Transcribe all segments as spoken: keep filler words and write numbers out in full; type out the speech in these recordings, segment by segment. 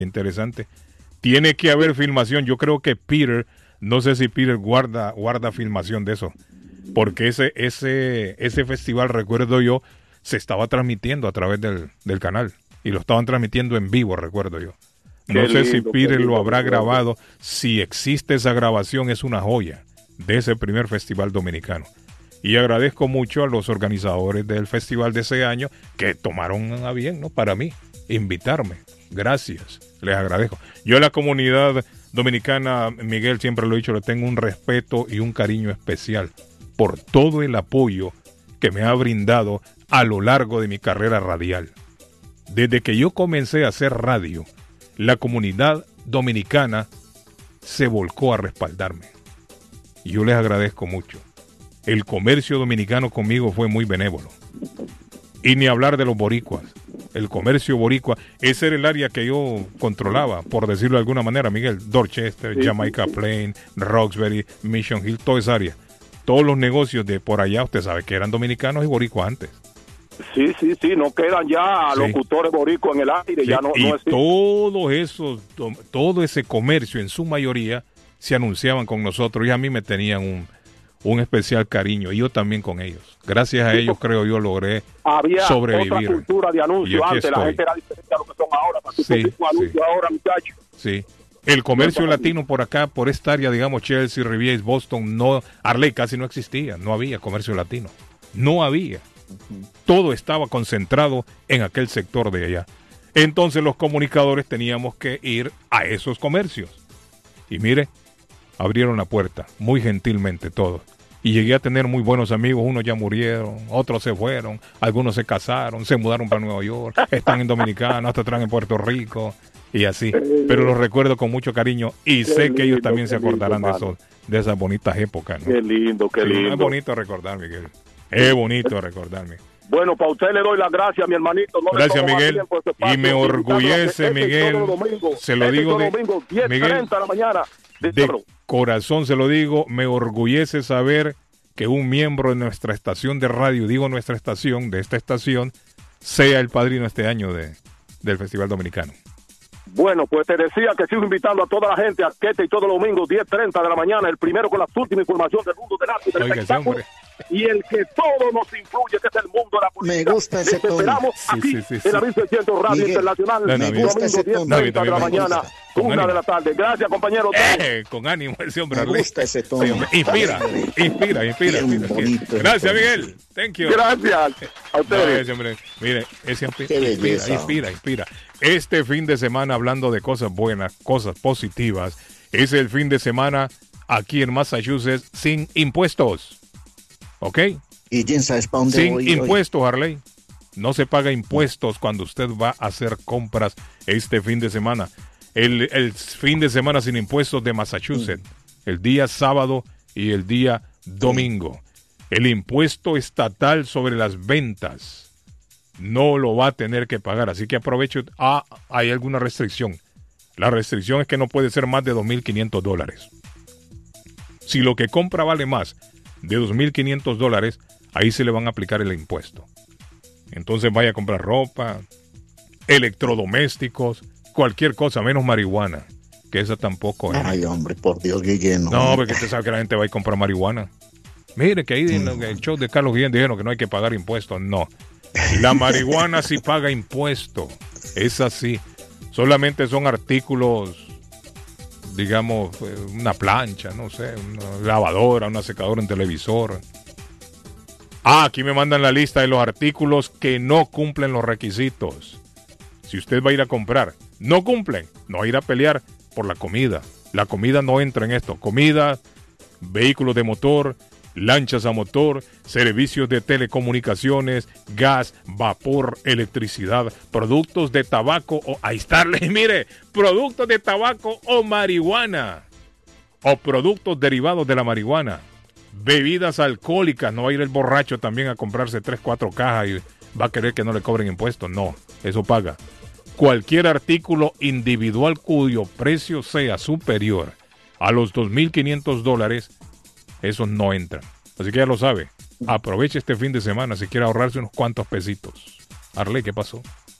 Interesante. Tiene que haber filmación. Yo creo que Peter, no sé si Peter guarda, guarda filmación de eso. Porque ese, ese, ese festival, recuerdo yo, se estaba transmitiendo a través del, del canal. Y lo estaban transmitiendo en vivo, recuerdo yo. No sé si Peter lo habrá grabado. Si existe esa grabación, es una joya de ese primer festival dominicano. Y agradezco mucho a los organizadores del festival de ese año que tomaron a bien, ¿no? Para mí, invitarme. Gracias, les agradezco. Yo a la comunidad dominicana, Miguel, siempre lo he dicho, le tengo un respeto y un cariño especial por todo el apoyo que me ha brindado a lo largo de mi carrera radial. Desde que yo comencé a hacer radio, la comunidad dominicana se volcó a respaldarme. Y yo les agradezco mucho. El comercio dominicano conmigo fue muy benévolo. Y ni hablar de los boricuas. El comercio boricua, ese era el área que yo controlaba, por decirlo de alguna manera, Miguel. Dorchester, sí, Jamaica sí, Plain, Roxbury, Mission Hill, toda esa área. Todos los negocios de por allá, usted sabe que eran dominicanos y boricuas antes. Sí, sí, sí, no quedan ya sí. locutores boricuas en el aire, sí, ya no, y no existe. Todos esos, todo ese comercio en su mayoría se anunciaban con nosotros y a mí me tenían un, un especial cariño y yo también con ellos. Gracias a ellos creo yo logré Había sobrevivir. Había otra cultura de anuncio antes, estoy. La gente era diferente a lo que son ahora. Sí, sí. Anuncio ahora, muchachos. Sí. El comercio latino por acá, por esta área, digamos, Chelsea, Riviera, Boston, no, Arley casi no existía, no había comercio latino, no había. Todo estaba concentrado en aquel sector de allá. Entonces los comunicadores teníamos que ir a esos comercios. Y mire, abrieron la puerta, muy gentilmente todos. Y llegué a tener muy buenos amigos, unos ya murieron, otros se fueron, algunos se casaron, se mudaron para Nueva York, están en Dominicana, hasta están en Puerto Rico. Y así, pero los recuerdo con mucho cariño y qué sé lindo, que ellos también se acordarán lindo, de, esos, de esas bonitas épocas, ¿no? Qué lindo, qué sí, lindo. Es bonito recordar, Miguel. Es bonito recordarme. Bueno, para usted le doy las gracias, mi hermanito. No gracias, Miguel. Y me orgullece, este Miguel. Domingo, se lo este digo de, domingo, diez treinta de la mañana. De, de corazón se lo digo, me orgullece saber que un miembro de nuestra estación de radio, digo nuestra estación, de esta estación, sea el padrino este año de, del Festival Dominicano. Bueno, pues te decía que sigo invitando a toda la gente a que este y todos los domingos, diez treinta de la mañana, el primero con la última información del mundo del arte y del Oiga, espectáculo, y el que todo nos influye, que es el mundo de la política. Me gusta ese tono. Esperamos sí, aquí sí, sí, sí. en la mil seiscientos Radio Miguel, Internacional, me domingo gusta ese diez tono. treinta de la mañana, una de la tarde. Gracias, compañero. Eh, con ánimo ese hombre. Me gusta ese tono. Sí, inspira, inspira, inspira. inspira. Bonito, Gracias, Miguel. Thank you. Gracias a ustedes. No, ese hombre, mire, ese Qué inspira, belleza. inspira, inspira. Este fin de semana, hablando de cosas buenas, cosas positivas, es el fin de semana aquí en Massachusetts sin impuestos. ¿Ok? ¿Y quién sabes para dónde Sin voy impuestos, Harley. No se paga impuestos cuando usted va a hacer compras este fin de semana. El, el fin de semana sin impuestos de Massachusetts. El día sábado y el día domingo. El impuesto estatal sobre las ventas no lo va a tener que pagar. Así que aprovecho. Ah, hay alguna restricción. La restricción es que no puede ser más de dos mil quinientos dólares. Si lo que compra vale más de dos mil quinientos dólares, ahí se le van a aplicar el impuesto. Entonces vaya a comprar ropa, electrodomésticos, cualquier cosa, menos marihuana, que esa tampoco es. Ay, hombre, por Dios, Guillén. No, porque usted sabe que la gente va a comprar marihuana. Mire que ahí en el show de Carlos Guillén dijeron que no hay que pagar impuestos. No, la marihuana sí paga impuesto. Es así. Solamente son artículos, digamos, una plancha, no sé, una lavadora, una secadora, un televisor. Ah, aquí me mandan la lista de los artículos que no cumplen los requisitos. Si usted va a ir a comprar, no cumplen, no va a ir a pelear por la comida. La comida no entra en esto. Comida, vehículos de motor, lanchas a motor, servicios de telecomunicaciones, gas, vapor, electricidad, productos de tabaco o, ahí está, mire, productos de tabaco o marihuana, o productos derivados de la marihuana, bebidas alcohólicas. No va a ir el borracho también a comprarse tres, cuatro cajas y va a querer que no le cobren impuestos. No, eso paga. Cualquier artículo individual cuyo precio sea superior a los dos mil quinientos dólares, esos no entran. Así que ya lo sabe. Aproveche este fin de semana si quiere ahorrarse unos cuantos pesitos. Arley, ¿qué pasó?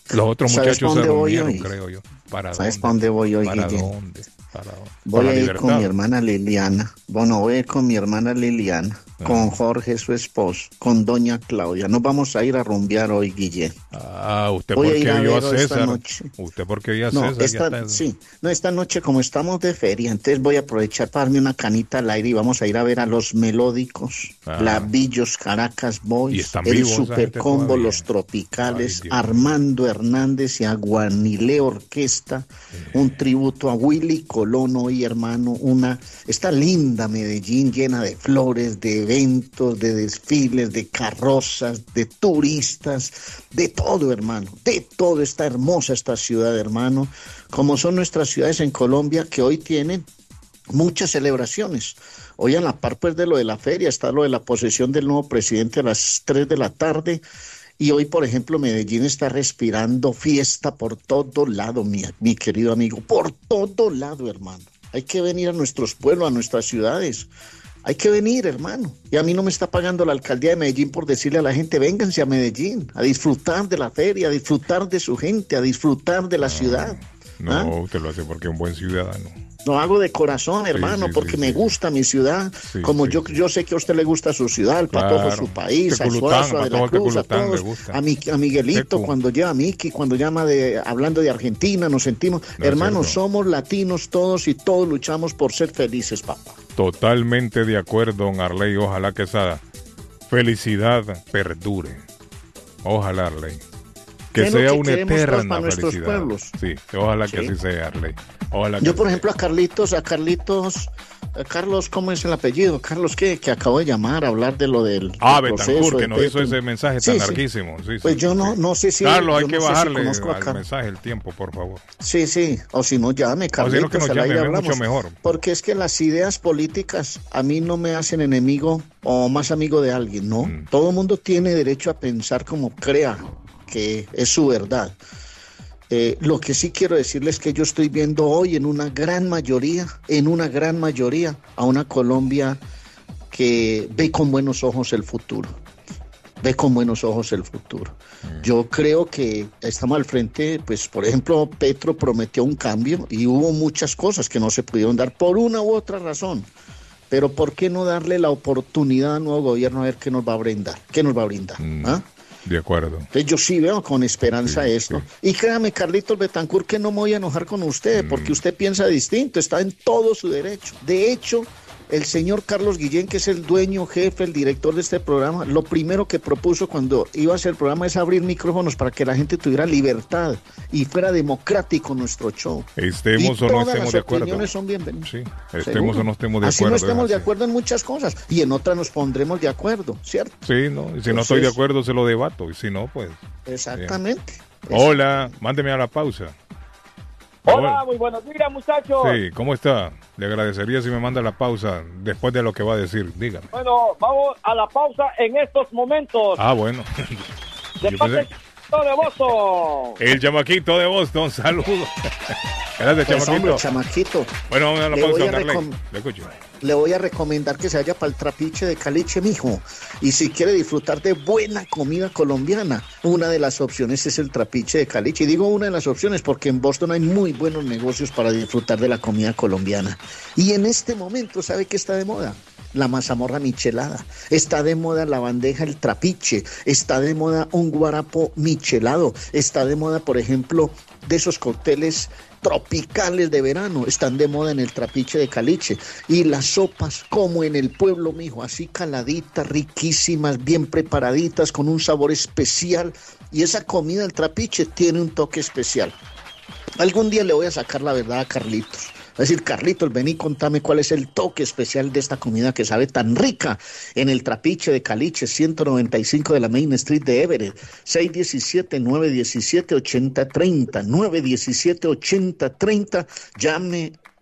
Los otros ¿Sabes muchachos pa' se dónde voy reunieron, hoy? creo yo. ¿Para ¿Sabes dónde? para dónde voy hoy, ¿Para Guillén? dónde? ¿Para dónde? Voy ¿Para a la ir con libertad? mi hermana Liliana. Bueno, voy a ir con mi hermana Liliana, Ah. con Jorge, su esposo, con doña Claudia. Nos vamos a ir a rumbear hoy, Guillén. Ah, usted Voy a porque ir a vio a ver esta César. noche. Usted porque vio a No, César. ya esta, está. sí, no, esta noche como estamos de feria, entonces voy a aprovechar para darme una canita al aire y vamos a ir a ver a los Melódicos, Ah. Lavillos, Caracas Y Boys, están el vivos esa Super gente Combo, todavía. los Tropicales, Ay, Dios Armando Hernández y Aguanile Orquesta, un tributo a Willy Colón hoy, hermano, una, esta linda Medellín llena de flores, de eventos, de desfiles, de carrozas, de turistas, de todo, hermano, de todo. Está hermosa esta ciudad, hermano, como son nuestras ciudades en Colombia que hoy tienen muchas celebraciones. Hoy a la par pues de lo de la feria está lo de la posesión del nuevo presidente a las tres de la tarde. Y hoy, por ejemplo, Medellín está respirando fiesta por todo lado, mi, mi querido amigo, por todo lado, hermano. Hay que venir a nuestros pueblos, a nuestras ciudades. Hay que venir, hermano. Y a mí no me está pagando la alcaldía de Medellín por decirle a la gente, vénganse a Medellín, a disfrutar de la feria, a disfrutar de su gente, a disfrutar de la No, ciudad. No, ¿Ah? usted lo hace porque es un buen ciudadano. Lo hago de corazón, hermano, sí, porque sí, me sí. gusta mi ciudad. Sí, como sí, yo sí. yo sé que a usted le gusta su ciudad, el Patojo, Claro. su país, Que a Culután, Suazo, a De la Patojo, que Cruz, a Culután le todos, gusta. a, mi, a Miguelito, Secu. cuando llama a Miki, cuando llama de hablando de Argentina, nos sentimos, No es hermanos, cierto. somos latinos todos y todos luchamos por ser felices, papá. Totalmente de acuerdo, don Arley. Ojalá que esa felicidad perdure. Ojalá, Arley. Que ¿Qué es lo sea que una queremos todos eterna para nuestros felicidad. pueblos? Sí, ojalá que Sí. así sea, Arley. Ojalá que Yo, por así ejemplo, a Carlitos, a Carlitos, a Carlos, ¿cómo es el apellido? Carlos, ¿qué? Que acabo de llamar a hablar de lo del, Ah, del Betancourt, proceso que de nos hizo Petro. ese mensaje Sí, tan sí. larguísimo. Sí, Pues sí, yo no, sí. no sé si... Carlos, hay yo que no sé si bajarle conozco a al Car- mensaje el tiempo, por favor. Sí, sí, o si no llame, Carlitos, que nos al llame, aire es hablamos. mucho mejor. Porque es que las ideas políticas a mí no me hacen enemigo o más amigo de alguien, ¿no? Mm. Todo el mundo tiene derecho a pensar como crea que es su verdad. Eh, lo que sí quiero decirles es que yo estoy viendo hoy en una gran mayoría, en una gran mayoría, a una Colombia que ve con buenos ojos el futuro. Ve con buenos ojos el futuro. Yo creo que estamos al frente, pues por ejemplo, Petro prometió un cambio y hubo muchas cosas que no se pudieron dar por una u otra razón. Pero ¿por qué no darle la oportunidad al nuevo gobierno a ver qué nos va a brindar? ¿Qué nos va a brindar? Mm. ¿Ah? De acuerdo. Entonces yo sí veo con esperanza Sí, esto. sí. Y créame, Carlitos Betancourt, que no me voy a enojar con usted, porque usted piensa distinto, está en todo su derecho. De hecho, el señor Carlos Guillén, que es el dueño, jefe, el director de este programa, lo primero que propuso cuando iba a hacer el programa es abrir micrófonos para que la gente tuviera libertad y fuera democrático nuestro show. Estemos y o no todas estemos las de acuerdo. opiniones son bienvenidas. Sí, estemos Seguro. o no estemos de Así acuerdo. no estemos es de así. acuerdo en muchas cosas y en otras nos pondremos de acuerdo, ¿cierto? Sí, no, y si no Entonces- estoy de acuerdo se lo debato, y si no, pues... Exactamente. Hola, mándeme a la pausa. Hola, muy buenos días, muchachos. Sí, ¿cómo está? Le agradecería si me manda la pausa después de lo que va a decir, dígame. Bueno, vamos a la pausa en estos momentos. Ah, bueno. de yo parte pensé- de Boston. El chamaquito de Boston, saludos. Gracias, Pues, hombre, chamaquito. chamaquito, Bueno, vamos a la le pausa, voy a don Arley. recom- Le escucho. le voy a recomendar que se vaya para el trapiche de Caliche, mijo. Y si quiere disfrutar de buena comida colombiana, una de las opciones es el trapiche de Caliche. Y digo una de las opciones porque en Boston hay muy buenos negocios para disfrutar de la comida colombiana. Y en este momento, ¿sabe qué está de moda? La mazamorra michelada. Está de moda la bandeja, el trapiche. Está de moda un guarapo michelado. Está de moda, por ejemplo, de esos cócteles tropicales de verano, están de moda en el trapiche de Caliche. Y las sopas, como en el pueblo, mijo, así caladitas, riquísimas, bien preparaditas, con un sabor especial. Y esa comida del trapiche tiene un toque especial. Algún día le voy a sacar la verdad a Carlitos. Es decir, Carlitos, vení, contame cuál es el toque especial de esta comida que sabe tan rica en el trapiche de Caliche, ciento noventa y cinco de la Main Street de Everett, seis uno siete, nueve uno siete, ocho cero tres cero, nueve uno siete, ocho cero tres cero, llame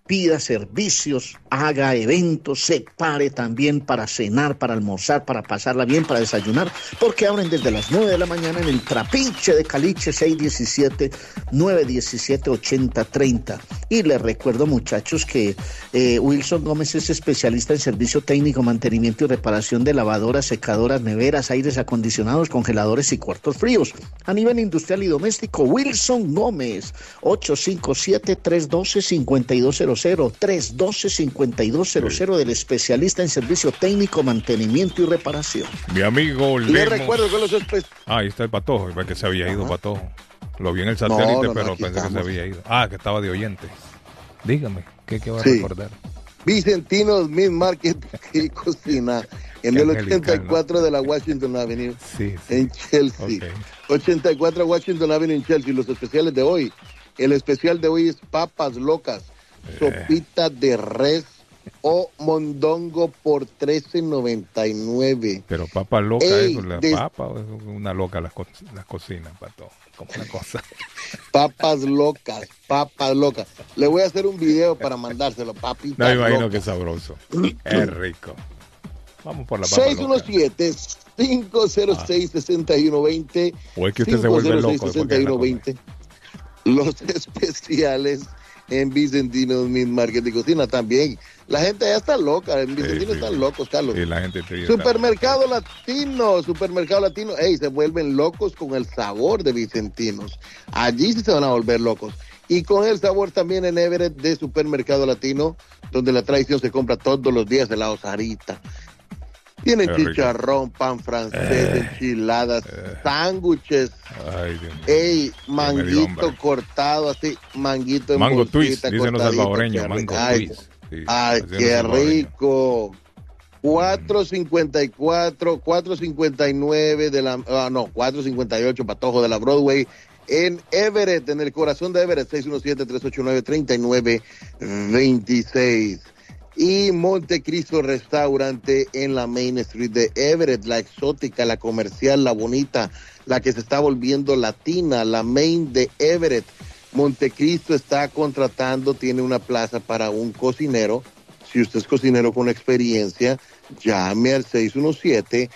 pida servicios, haga eventos, se pare también para cenar, para almorzar, para pasarla bien, para desayunar, porque abren desde las nueve de la mañana en el Trapiche de Caliche, seis uno siete, nueve uno siete, ocho cero tres cero. Y les recuerdo, muchachos, que eh, Wilson Gómez es especialista en servicio técnico, mantenimiento y reparación de lavadoras, secadoras, neveras, aires acondicionados, congeladores y cuartos fríos. A nivel industrial y doméstico, Wilson Gómez, ocho cinco siete, tres uno dos, cinco dos cero cero, tres uno dos, cinco dos cero cero, del especialista en servicio técnico, mantenimiento y reparación. Mi amigo Lemos. Le recuerdo que los espe- Ah, ahí está el Patojo, que se había ido. Ajá. Patojo. Lo vi en el satélite, no, no, pero no, pensé estamos. que se había ido. Ah, que estaba de oyente. Dígame, ¿qué, qué va a sí. recordar? Vicentino's Meat Market y Cocina, en el ochenta y cuatro, ¿no?, de la Washington Avenue, sí, sí. en Chelsea. Okay. ochenta y cuatro Washington Avenue en Chelsea. Los especiales de hoy. El especial de hoy es papas locas, eh. sopita de res o mondongo por trece noventa y nueve. Pero papa loca, Ey, eso, la de... papa, una loca las, co las cocinas, pato, como una cosa. Papas locas, papas locas. Le voy a hacer un video para mandárselo, papitas. No, me imagino locas. Que es sabroso. Es rico. Vamos por la papa seis uno siete, cinco cero seis, seis uno dos cero. O es que usted se vuelve loco. seis uno veinte. Los especiales en Vicentino's Meat Market y Cocina también. La gente ya está loca, en Vicentino sí, sí. están locos, Carlos. Sí, la gente Supermercado está... Latino, Supermercado Latino, ey, se vuelven locos con el sabor de Vicentinos. Allí sí se van a volver locos. Y con el sabor también en Everett de Supermercado Latino, donde la tradición se compra todos los días de la Osarita. Tienen chicharrón, pan francés, eh, enchiladas, eh, sándwiches. Ey, manguito cortado así, manguito en mango twist, dicen los salvadoreños, mango ay, twist. Sí, ay, qué rico. cuatro cincuenta y cuatro, cuatro cincuenta y nueve de la, ah, no, cuatro cincuenta y ocho Patojo de la Broadway en Everett, en el corazón de Everett, seis uno siete, tres ocho nueve, tres nueve dos seis. Y Montecristo Restaurante en la Main Street de Everett, la exótica, la comercial, la bonita, la que se está volviendo latina, la Main de Everett. Montecristo está contratando, tiene una plaza para un cocinero. Si usted es cocinero con experiencia, llame al seis uno siete,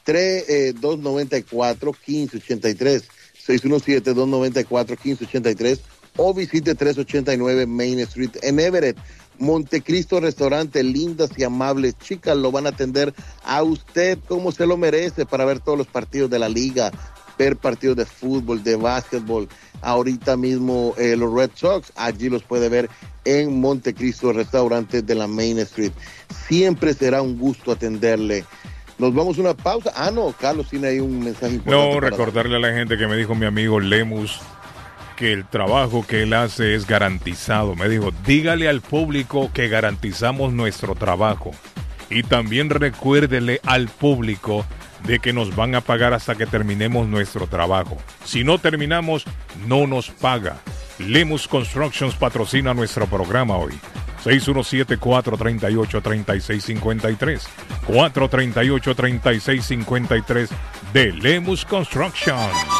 dos nueve cuatro, uno cinco ocho tres, seis uno siete, dos nueve cuatro, uno cinco ocho tres, o visite trescientos ochenta y nueve Main Street en Everett. Montecristo Restaurante, lindas y amables chicas lo van a atender a usted como se lo merece para ver todos los partidos de la liga, ver partidos de fútbol, de básquetbol. Ahorita mismo eh, los Red Sox, allí los puede ver en Montecristo Restaurante de la Main Street. Siempre será un gusto atenderle. Nos vamos a una pausa. Ah, no, Carlos tiene ahí un mensaje importante. No, recordarle a la gente que me dijo mi amigo Lemus que el trabajo que él hace es garantizado. Me dijo, dígale al público que garantizamos nuestro trabajo. Y también recuérdele al público de que nos van a pagar hasta que terminemos nuestro trabajo. Si no terminamos, no nos paga. Lemus Constructions patrocina nuestro programa hoy. seis uno siete, cuatro tres ocho, tres seis cinco tres. cuatro tres ocho, tres seis cinco tres de Lemus Constructions.